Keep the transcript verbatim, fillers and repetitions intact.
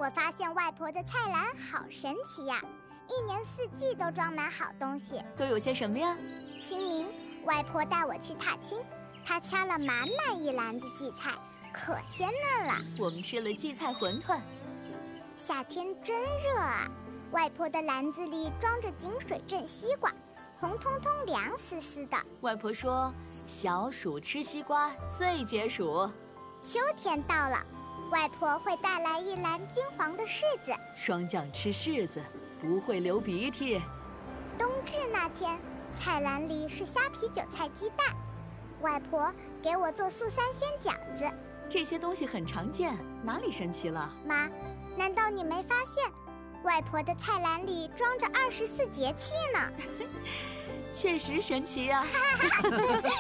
我发现外婆的菜篮好神奇呀，一年四季都装满好东西。 都有些什么呀？ 清明，外婆带我去踏青，她掐了满满一篮子荠菜，可鲜嫩了。 我们吃了荠菜馄饨。 夏天真热啊，外婆的篮子里装着井水镇西瓜，红彤彤凉丝丝的。 外婆说，小暑吃西瓜最解暑。 秋天到了，外婆会带来一篮金黄的柿子。 霜降吃柿子不会流鼻涕。 冬至那天，菜篮里是虾皮韭菜鸡蛋，外婆给我做素三鲜饺子。 这些东西很常见，哪里神奇了？ 妈，难道你没发现，外婆的菜篮里装着二十四节气呢？ 确实神奇呀、啊！